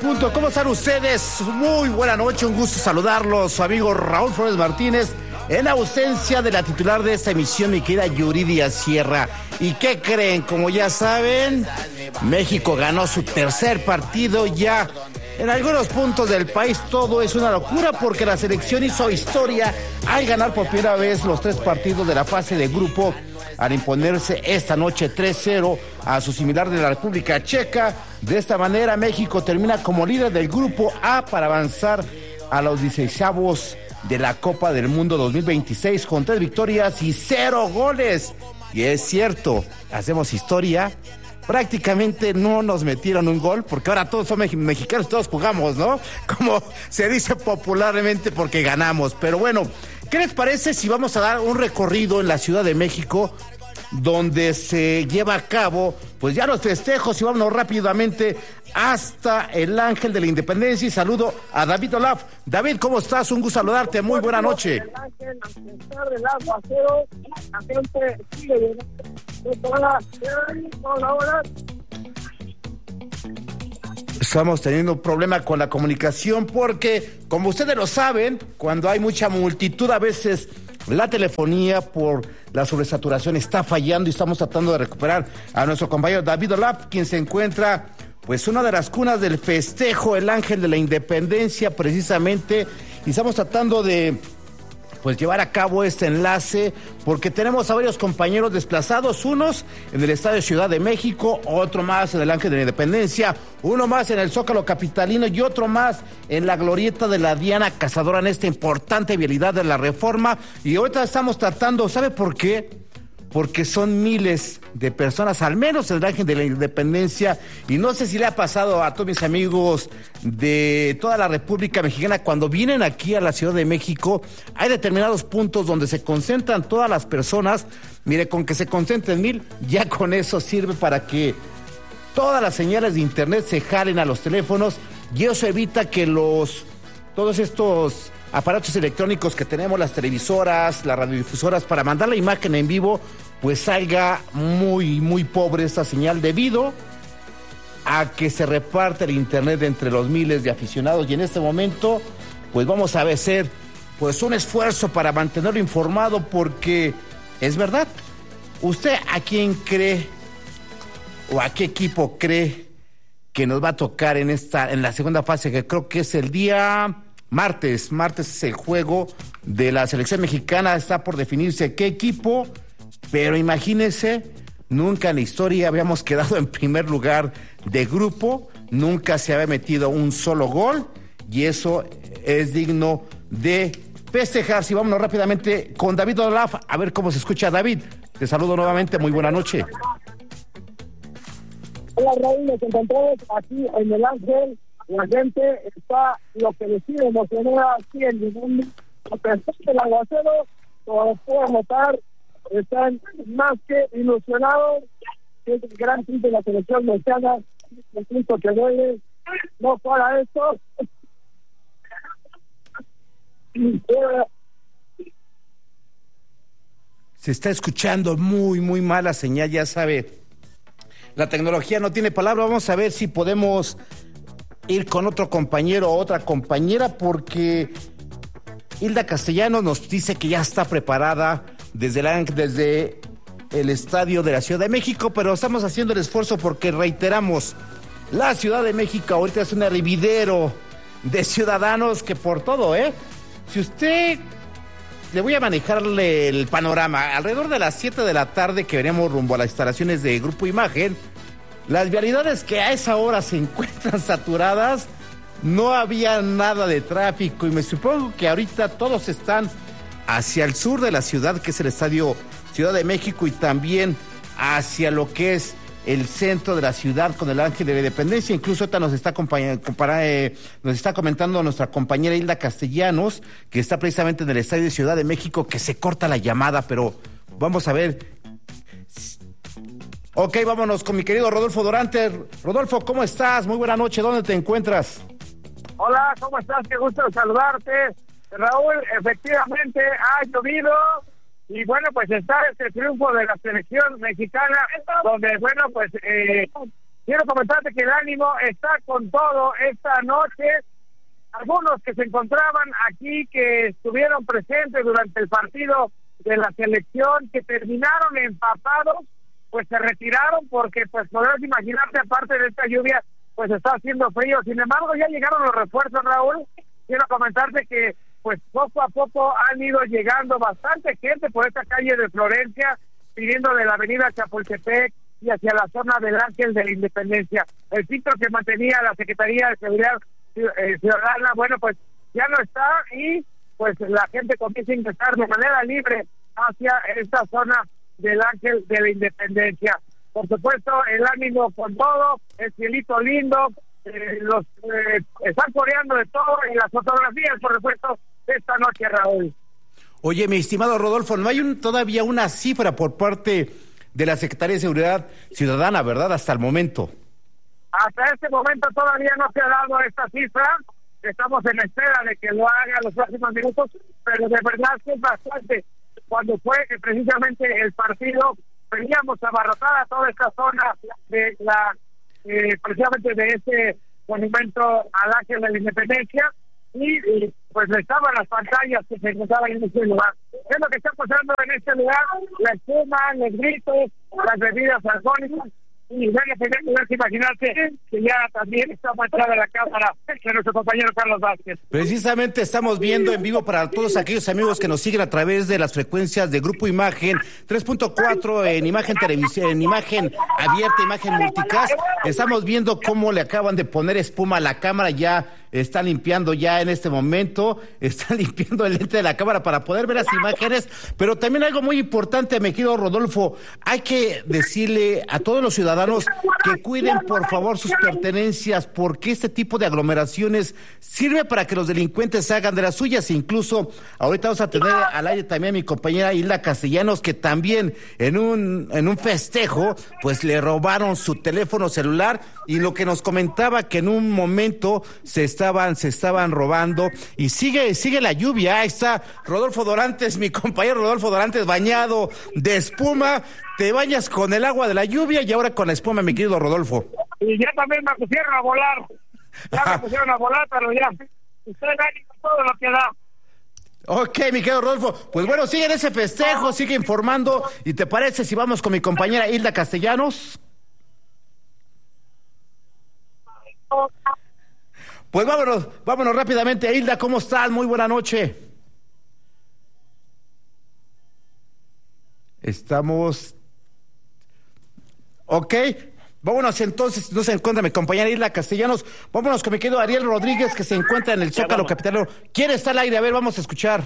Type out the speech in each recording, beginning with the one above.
punto. ¿Cómo están ustedes? Muy buena noche, un gusto saludarlos. Su amigo Raúl Flores Martínez, en ausencia de la titular de esta emisión, mi querida Yuridia Sierra. ¿Y qué creen? Como ya saben, México ganó su tercer partido ya. En algunos puntos del país todo es una locura porque la selección hizo historia al ganar por primera vez los 3 partidos de la fase de grupo, al imponerse esta noche 3-0 a su similar de la República Checa. De esta manera, México termina como líder del Grupo A para avanzar a los 16avos de la Copa del Mundo 2026 con 3 victorias y 0 goles. Y es cierto, hacemos historia. Prácticamente no nos metieron un gol, porque ahora todos son mexicanos, todos jugamos, ¿no? Como se dice popularmente, porque ganamos. Pero bueno, ¿qué les parece si vamos a dar un recorrido en la Ciudad de México, donde se lleva a cabo, pues ya los festejos, y vámonos rápidamente hasta el Ángel de la Independencia? Y saludo a David Olaf. David, ¿cómo estás? Un gusto saludarte, muy buena noche. El Ángel, al pesar del aguacero, la gente sigue llegando. Hola. Estamos teniendo un problema con la comunicación porque, como ustedes lo saben, cuando hay mucha multitud, a veces la telefonía por la sobresaturación está fallando y estamos tratando de recuperar a nuestro compañero David Olaf, quien se encuentra, pues, una de las cunas del festejo, el Ángel de la Independencia, precisamente, y estamos tratando de, pues, llevar a cabo este enlace, porque tenemos a varios compañeros desplazados, unos en el Estadio Ciudad de México, otro más en el Ángel de la Independencia, uno más en el Zócalo capitalino y otro más en la glorieta de la Diana Cazadora, en esta importante vialidad de la Reforma. Y ahorita estamos tratando, ¿sabe por qué? Porque son miles de personas, al menos en el Ángel de la Independencia, y no sé si le ha pasado a todos mis amigos de toda la República Mexicana, cuando vienen aquí a la Ciudad de México, hay determinados puntos donde se concentran todas las personas. Mire, con que se concentren 1000, ya con eso sirve para que todas las señales de internet se jalen a los teléfonos, y eso evita que todos estos aparatos electrónicos que tenemos, las televisoras, las radiodifusoras, para mandar la imagen en vivo, pues salga muy, muy pobre esta señal, debido a que se reparte el internet entre los miles de aficionados. Y en este momento, pues vamos a hacer, pues, un esfuerzo para mantenerlo informado, porque es verdad. ¿Usted a quién cree o a qué equipo cree que nos va a tocar en la segunda fase, que creo que es el día martes? Martes es el juego de la selección mexicana, está por definirse qué equipo, pero imagínense, nunca en la historia habíamos quedado en primer lugar de grupo, nunca se había metido un solo gol, y eso es digno de festejar. Si vámonos rápidamente con David Olaf, a ver cómo se escucha. David, te saludo nuevamente, muy buena noche. Hola, Raúl, nos encontramos aquí en el Ángel. La gente está, lo que decide emocionada aquí en el mundo, a pesar del aguacero, como puedo notar, están más que ilusionados. Es el gran fin de la selección mexicana, el punto que duele, no para esto. Se está escuchando muy, muy mala señal, ya sabe. La tecnología no tiene palabra. Vamos a ver si podemos ir con otro compañero o otra compañera, porque Hilda Castellanos nos dice que ya está preparada desde el estadio de la Ciudad de México, pero estamos haciendo el esfuerzo porque, reiteramos, la Ciudad de México ahorita es un hervidero de ciudadanos que por todo, si usted... Le voy a manejarle el panorama. Alrededor de las 7 de la tarde, que veremos rumbo a las instalaciones de Grupo Imagen, las vialidades que a esa hora se encuentran saturadas, no había nada de tráfico, y me supongo que ahorita todos están hacia el sur de la ciudad, que es el Estadio Ciudad de México, y también hacia lo que es el centro de la ciudad con el Ángel de la Independencia. Incluso ahorita nos está comentando nuestra compañera Hilda Castellanos, que está precisamente en el Estadio de Ciudad de México, que se corta la llamada, pero vamos a ver. Ok, vámonos con mi querido Rodolfo Dorante. Rodolfo, ¿cómo estás? Muy buena noche, ¿dónde te encuentras? Hola, ¿cómo estás? Qué gusto saludarte. Raúl, efectivamente ha llovido. Y bueno, pues está este triunfo de la selección mexicana, donde, bueno, pues quiero comentarte que el ánimo está con todo esta noche. Algunos que se encontraban aquí, que estuvieron presentes durante el partido de la selección, que terminaron empapados, pues se retiraron porque, pues, podrás imaginarte, aparte de esta lluvia, pues está haciendo frío. Sin embargo, ya llegaron los refuerzos, Raúl. Quiero comentarte que, pues, poco a poco han ido llegando bastante gente por esta calle de Florencia, pidiendo de la avenida Chapultepec y hacia la zona del Ángel de la Independencia. El filtro que mantenía la Secretaría de Seguridad Ciudadana, bueno, pues ya no está, y pues la gente comienza a ingresar de manera libre hacia esta zona del Ángel de la Independencia. Por supuesto, el ánimo con todo, el cielito lindo, los están coreando de todo, y las fotografías, por supuesto, de esta noche, Raúl. Oye, mi estimado Rodolfo, no hay todavía una cifra por parte de la Secretaría de Seguridad Ciudadana, ¿verdad? Hasta el momento. Hasta este momento todavía no se ha dado esta cifra. Estamos en espera de que lo haga en los próximos minutos, pero de verdad que es bastante. Cuando fue precisamente el partido, veníamos abarrotada toda esta zona de la precisamente de este monumento al Ángel de la Independencia, y pues estaban las pantallas que se encontraban en este lugar. Es lo que está pasando en este lugar: la espuma, los gritos, las bebidas alcohólicas. Y bueno, tenemos que imaginarse que ya también está manchada la cámara de nuestro compañero Carlos Vázquez. Precisamente estamos viendo en vivo para todos aquellos amigos que nos siguen a través de las frecuencias de Grupo Imagen 3.4 en imagen televisión, en imagen abierta, imagen multicast. Estamos viendo cómo le acaban de poner espuma a la cámara. Ya está limpiando ya en este momento, está limpiando el lente de la cámara para poder ver las imágenes. Pero también algo muy importante, mi querido Rodolfo, hay que decirle a todos los ciudadanos que cuiden por favor sus pertenencias, porque este tipo de aglomeraciones sirve para que los delincuentes hagan de las suyas. Incluso ahorita vamos a tener al aire también a mi compañera Hilda Castellanos, que también en un festejo pues le robaron su teléfono celular, y lo que nos comentaba que en un momento se estaban robando, y sigue la lluvia. Ahí está Rodolfo Dorantes, mi compañero Rodolfo Dorantes, bañado de espuma. Te bañas con el agua de la lluvia y ahora con la espuma, mi querido Rodolfo. Y ya también me pusieron a volar. Pero ya. Usted gana todo lo que da. Ok, mi querido Rodolfo. Pues bueno, sigue en ese festejo, sigue informando. ¿Y te parece si vamos con mi compañera Hilda Castellanos? Pues vámonos rápidamente. Hilda, ¿cómo estás? Muy buena noche. Estamos... Ok, vámonos entonces, no se encuentra mi compañera Hilda Castellanos, vámonos con mi querido Ariel Rodríguez, que se encuentra en el Zócalo capitalino. ¿Quién está al aire? A ver, vamos a escuchar.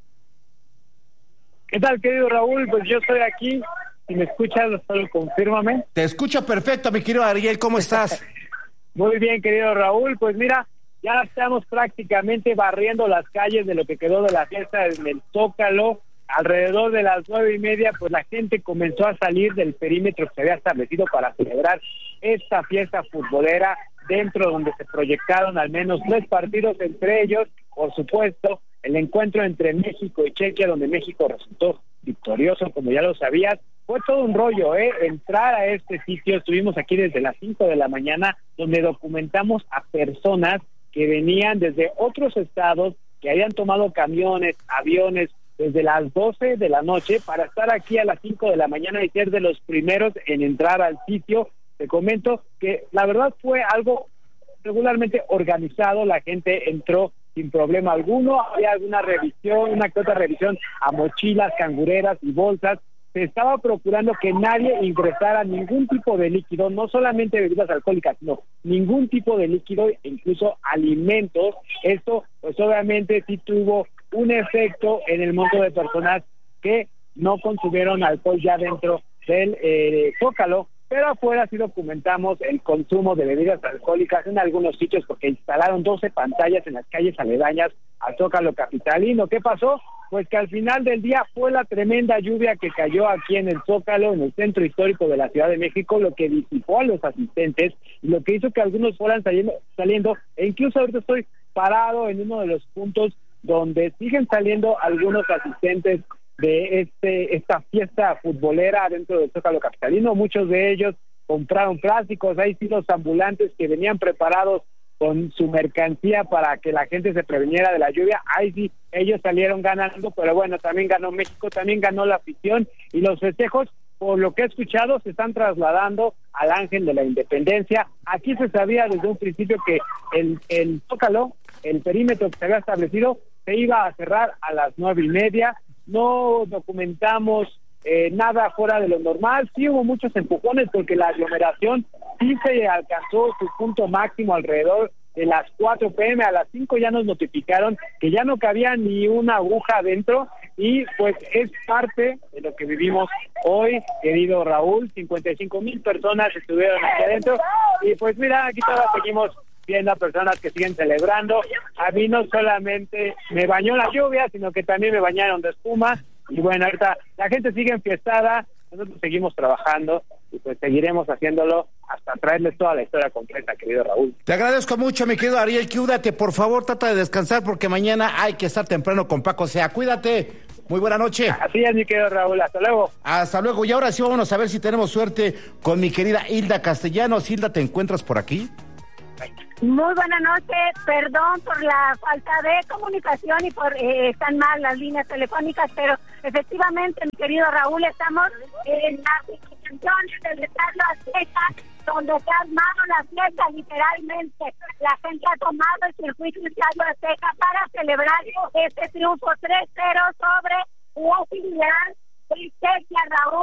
¿Qué tal, querido Raúl? Pues yo estoy aquí, si me escuchas, solo confírmame. Te escucho perfecto, mi querido Ariel, ¿cómo estás? Muy bien, querido Raúl, pues mira, ya estamos prácticamente barriendo las calles de lo que quedó de la fiesta en el Zócalo. Alrededor de las 9:30, pues la gente comenzó a salir del perímetro que se había establecido para celebrar esta fiesta futbolera, dentro donde se proyectaron al menos 3 partidos, entre ellos, por supuesto, el encuentro entre México y Chequia, donde México resultó victorioso, como ya lo sabías. Fue todo un rollo, entrar a este sitio. Estuvimos aquí desde las 5 de la mañana, donde documentamos a personas que venían desde otros estados, que habían tomado camiones, aviones, desde las 12 de la noche para estar aquí a las 5 de la mañana y ser de los primeros en entrar al sitio. Te comento que la verdad fue algo regularmente organizado. La gente entró sin problema alguno. Había alguna revisión, una que otra revisión a mochilas, cangureras y bolsas. Se estaba procurando que nadie ingresara ningún tipo de líquido, no solamente bebidas alcohólicas, sino ningún tipo de líquido, incluso alimentos. Esto, pues obviamente sí tuvo un efecto en el monto de personas que no consumieron alcohol ya dentro del Zócalo, pero afuera sí documentamos el consumo de bebidas alcohólicas en algunos sitios, porque instalaron 12 pantallas en las calles aledañas al Zócalo capitalino. ¿Qué pasó? Pues que al final del día fue la tremenda lluvia que cayó aquí en el Zócalo, en el centro histórico de la Ciudad de México, lo que disipó a los asistentes y lo que hizo que algunos fueran saliendo, e incluso ahorita estoy parado en uno de los puntos donde siguen saliendo algunos asistentes de esta fiesta futbolera dentro del Zócalo capitalino. Muchos de ellos compraron plásticos, ahí sí los ambulantes que venían preparados con su mercancía para que la gente se previniera de la lluvia, ahí sí, ellos salieron ganando, pero bueno, también ganó México, también ganó la afición, y los festejos, por lo que he escuchado, se están trasladando al Ángel de la Independencia. Aquí se sabía desde un principio que el Zócalo, el perímetro que se había establecido, se iba a cerrar a las 9:30, no documentamos nada fuera de lo normal, sí hubo muchos empujones porque la aglomeración sí se alcanzó su punto máximo alrededor de las 4 p.m, a las 5 ya nos notificaron que ya no cabía ni una aguja adentro, y pues es parte de lo que vivimos hoy, querido Raúl. 55,000 personas estuvieron aquí adentro, y pues mira, aquí todas seguimos viendo a personas que siguen celebrando. A mí no solamente me bañó la lluvia, sino que también me bañaron de espuma. Y bueno, ahorita la gente sigue enfiestada, nosotros seguimos trabajando y pues seguiremos haciéndolo hasta traerles toda la historia completa, querido Raúl. Te agradezco mucho, mi querido Ariel. Cuídate, por favor, trata de descansar porque mañana hay que estar temprano con Paco Sea. Cuídate, muy buena noche. Así es, mi querido Raúl, hasta luego. Hasta luego, y ahora sí vámonos a ver si tenemos suerte con mi querida Hilda Castellanos. Hilda, ¿te encuentras por aquí? Muy buena noche, perdón por la falta de comunicación y por están mal las líneas telefónicas, pero efectivamente, mi querido Raúl, estamos en las instituciones del Estadio Azteca, donde se ha armado la fiesta, literalmente. La gente ha tomado el circuito del Estadio Azteca para celebrar este triunfo 3-0 sobre la filial de Raúl.